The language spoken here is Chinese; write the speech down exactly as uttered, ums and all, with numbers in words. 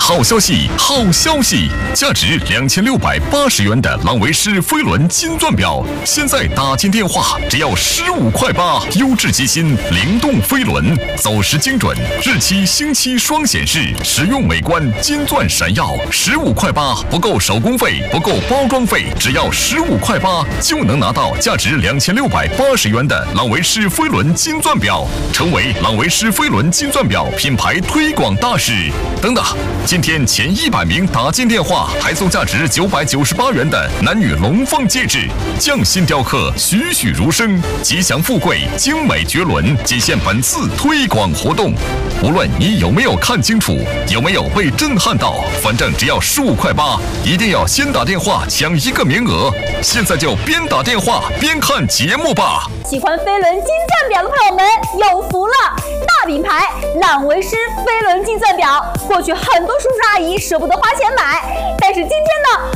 好消息，好消息！价值两千六百八十元的朗维诗飞轮金钻表，现在打进电话只要十五块八，优质机芯，灵动飞轮，走时精准，日期星期双显示，实用美观，金钻闪耀，十五块八，不够手工费，不够包装费，只要十五块八就能拿到价值两千六百八十元的朗维诗飞轮金钻表，成为朗维诗飞轮金钻表品牌推广大使。等等，今天前一百名打进电话，还送价值九百九十八元的男女龙凤戒指，匠心雕刻，栩栩如生，吉祥富贵，精美绝伦，仅限本次推广活动。无论你有没有看清楚，有没有被震撼到，反正只要十五块八，一定要先打电话抢一个名额。现在就边打电话边看节目吧。 喜欢飞轮金钻表的朋友们有福了，大品牌朗维诗飞轮金钻表，过去很多叔叔阿姨舍不得花钱买，但是今天呢，